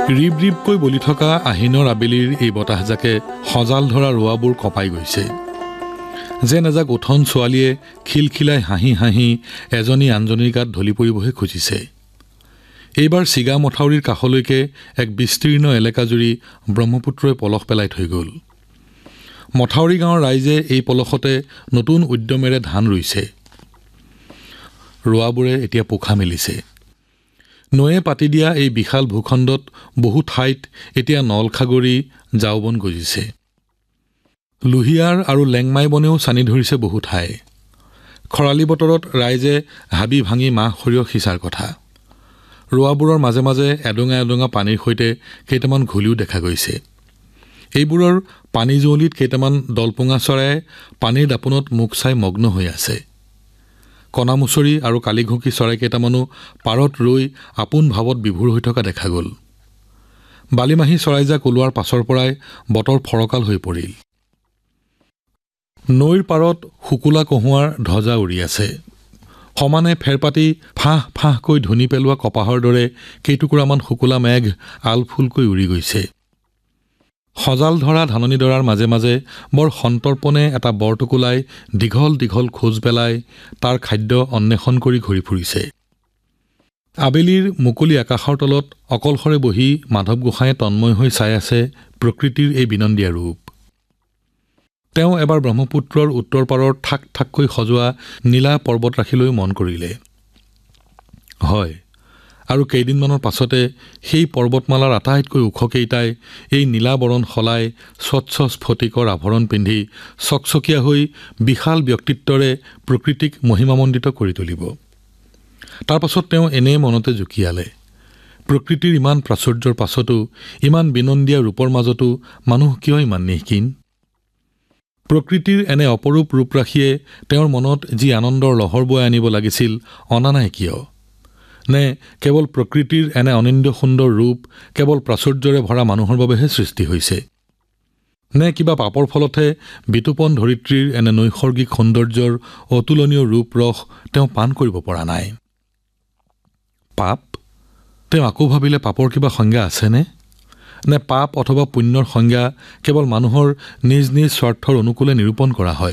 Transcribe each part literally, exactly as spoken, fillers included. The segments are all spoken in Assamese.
ৰিব ৰিবকৈ বলি থকা আহিনৰ আবেলিৰ এই বতাহজাকে সজাল ধৰা ৰোৱাবোৰ কঁপাই গৈছে। যেন এজাক উঠন ছোৱালীয়ে খিলখিলাই হাঁহি হাঁহি এজনী আনজনীৰ গাত ঢলি পৰিবহে খুজিছে। এইবাৰ চিগা মথাউৰিৰ কাষলৈকে এক বিস্তীৰ্ণ এলেকাজুৰি ব্ৰহ্মপুত্ৰই পলস পেলাই থৈ গ'ল। মথাউৰি গাঁৱৰ ৰাইজে এই পলসতে নতুন উদ্যমেৰে ধান ৰুইছে। ৰোৱাবোৰে এতিয়া পোখা মেলিছে। নৈয়ে পাতি দিয়া এই বিশাল ভূখণ্ডত বহু ঠাইত এতিয়া নলখাগৰি জাওবন গজিছে। লুহিয়াৰ আৰু লেংমাই বনেও চানি ধৰিছে বহু ঠাই। খৰালি বতৰত ৰাইজে হাবি ভাঙি মাহ সৰিয়হ সিঁচাৰ কথা। ৰোৱাবোৰৰ মাজে মাজে এডোঙা এডোঙা পানীৰ সৈতে কেইটামান ঘুলিও দেখা গৈছে। এইবোৰৰ পানী জুৱলিত কেইটামান দলপুঙা চৰাই পানীৰ দাপোনত মুখ চাই মগ্ন হৈ আছে। কণামুচৰি আৰু কালিঘুকি চৰাই কেইটামানো পাৰত ৰৈ আপোন ভাৱত বিভোৰ হৈ থকা দেখা গ'ল। বালিমাহী চৰাইজাক ওলোৱাৰ পাছৰ পৰাই বতৰ ফৰকাল হৈ পৰিল। নৈৰ পাৰত শুকুলা কহুৱাৰ ধ্বজা উৰি আছে। সমানে ফেৰপাতি ফাঁহ ফাঁহকৈ ধুনি পেলোৱা কপাহৰ দৰে কেইটুকুৰামান শুকুলা মেঘ আলফুলকৈ উৰি গৈছে। সজাল ধৰা ধাননিডৰাৰ মাজে মাজে বৰ সন্তৰ্পণে এটা বৰটোকোলাই দীঘল দীঘল খোজ পেলাই তাৰ খাদ্য অন্বেষণ কৰি ঘূৰি ফুৰিছে। আবেলিৰ মুকলি আকাশৰ তলত অকলশৰে বহি মাধৱ গোসাঁয়ে তন্ময় হৈ চাই আছে প্ৰকৃতিৰ এই বিনন্দীয়া ৰূপ। তেওঁ এবাৰ ব্ৰহ্মপুত্ৰৰ উত্তৰ পাৰৰ ঠাক ঠাককৈ সজোৱা নীলা পৰ্বতৰাশিলৈ মন কৰিলে। হয়, আৰু কেইদিনমানৰ পাছতে সেই পৰ্বতমালাৰ আটাইতকৈ ওখকেইটাই এই নীলা বৰণ সলাই স্বচ্ছ স্ফটিকৰ আভৰণ পিন্ধি চকচকীয়া হৈ বিশাল ব্যক্তিত্বৰে প্ৰকৃতিক মহিমামণ্ডিত কৰি তুলিব। তাৰ পাছত তেওঁ এনেই মনতে জুকিয়ালে, প্ৰকৃতিৰ ইমান প্ৰাচুৰ্যৰ পাছতো, ইমান বিনন্দীয়া ৰূপৰ মাজতো মানুহ কিয় ইমান নিঃকিন? প্ৰকৃতিৰ এনে অপৰূপ ৰূপৰাশিয়ে তেওঁৰ মনত যি আনন্দৰ লহৰ বৈ আনিব লাগিছিল, অনা নাই কিয়? নে কেৱল প্ৰকৃতিৰ এনে অনিন্দ্য সুন্দৰ ৰূপ কেৱল প্ৰাচুৰ্যৰে ভৰা মানুহৰ বাবেহে সৃষ্টি হৈছে? নে কিবা পাপৰ ফলতহে বিতোপন ধৰিত্ৰীৰ এনে নৈসৰ্গিক সৌন্দৰ্যৰ অতুলনীয় ৰূপ ৰস তেওঁ পাণ কৰিব পৰা নাই? পাপ? তেওঁ আকৌ ভাবিলে পাপৰ কিবা সংজ্ঞা আছেনে? নে পাপ অথবা পুণ্যৰ সংজ্ঞা কেৱল মানুহৰ নিজ নিজ স্বাৰ্থৰ অনুকূলে নিৰূপণ কৰা হয়?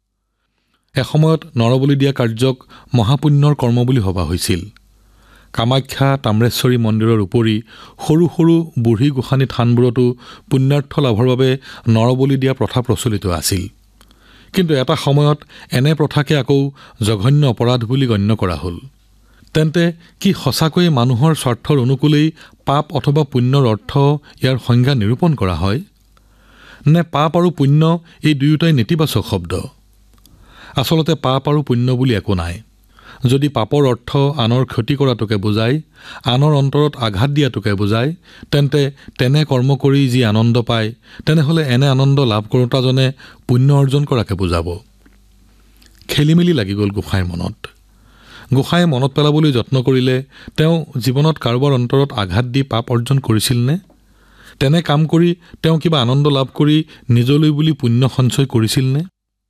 এসময়ত নৰবলি দিয়া কাৰ্যক মহাপুণ্যৰ কৰ্ম বুলি ভবা হৈছিল। কামাখ্যা তাম্ৰেশ্বৰী মন্দিৰৰ উপৰি সৰু সৰু বুঢ়ী গোসানী থানবোৰতো পুণ্যাৰ্থ লাভৰ বাবে নৰবলি দিয়া প্ৰথা প্ৰচলিত আছিল। কিন্তু এটা সময়ত এনে প্ৰথাকে আকৌ জঘন্য অপৰাধ বুলি গণ্য কৰা হ'ল। তেন্তে কি সঁচাকৈয়ে মানুহৰ স্বাৰ্থৰ অনুকূলেই পাপ অথবা পুণ্যৰ অৰ্থ ইয়াৰ সংজ্ঞা নিৰূপণ কৰা হয়? নে পাপ আৰু পুণ্য এই দুয়োটাই নেতিবাচক শব্দ? আচলতে পাপ আৰু পুণ্য বুলি একো নাই। যদি পাপৰ অৰ্থ আনৰ ক্ষতি কৰাটোকে বুজায়, আনৰ অন্তৰত আঘাত দিয়াটোকে বুজায়, তেন্তে তেনে কৰ্ম কৰি যি আনন্দ পায়, তেনেহ'লে এনে আনন্দ লাভ কৰোঁতাজনে পুণ্য অৰ্জন কৰাকে বুজাব। খেলিমেলি লাগি গ'ল গোসাঁইৰ মনত। গোসাঁয়ে মনত পেলাবলৈ যত্ন কৰিলে, তেওঁ জীৱনত কাৰোবাৰ অন্তৰত আঘাত দি পাপ অৰ্জন কৰিছিলনে? তেনে কাম কৰি তেওঁ কিবা আনন্দ লাভ কৰি নিজলৈ বুলি পুণ্য সঞ্চয় কৰিছিলনে?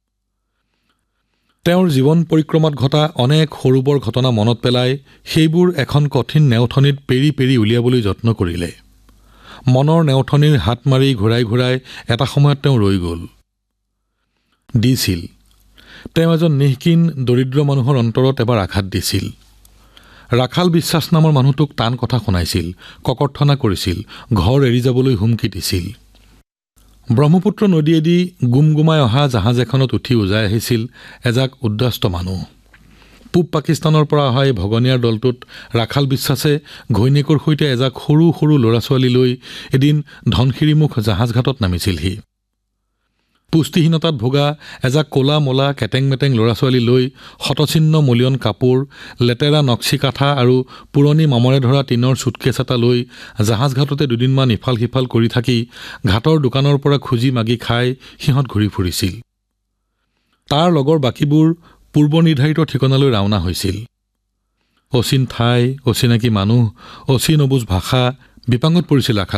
তেওঁৰ জীৱন পৰিক্ৰমাত ঘটা অনেক সৰু বৰ ঘটনা মনত পেলাই সেইবোৰ এখন কঠিন নেওথনিত পেৰি পেৰি উলিয়াবলৈ যত্ন কৰিলে। মনৰ নেওথনিৰ হাত মাৰি ঘূৰাই ঘূৰাই এটা সময়ত তেওঁ ৰৈ গ'ল। দিছিল। তেওঁ এজন নিঃকিন দৰিদ্ৰ মানুহৰ অন্তৰত এবাৰ আঘাত দিছিল। ৰাখাল বিশ্বাস নামৰ মানুহটোক টান কথা শুনাইছিল, ককৰ্থনা কৰিছিল, ঘৰ এৰি যাবলৈ হুমকি দিছিল। ব্ৰহ্মপুত্ৰ নদীয়েদি গুমগুমাই অহা জাহাজ এখনত উঠি উজাই আহিছিল এজাক উদ্বাস্ত মানুহ। পূব পাকিস্তানৰ পৰা অহা এই ভগনীয়াৰ দলটোত ৰাখাল বিশ্বাসে ঘৈণীয়েকৰ সৈতে এজাক সৰু সৰু ল'ৰা ছোৱালী লৈ এদিন ধনশিৰিমুখ জাহাজঘাটত নামিছিলহি। পুষ্টিহীনতাত ভোগা এজাক ক'লা মলা কেটেং মেটেং ল'ৰা ছোৱালী লৈ শতচিহ্ন মলিয়ন কাপোৰ, লেতেৰা নক্সি কাঠা আৰু পুৰণি মামৰে ধৰা টিনৰ চুটকেছ এটা লৈ জাহাজঘাটতে দুদিনমান ইফাল সিফাল কৰি থাকি ঘাটৰ দোকানৰ পৰা খুজি মাগি খাই সিহঁত ঘূৰি ফুৰিছিল। তাৰ লগৰ বাকীবোৰ পূৰ্ব নিৰ্ধাৰিত ঠিকনালৈ ৰাওনা হৈছিল। অচিন ঠাই, অচিনাকি মানুহ, অচিন অবুজ ভাষা, বিপাঙত পৰিছিল ৰাখাল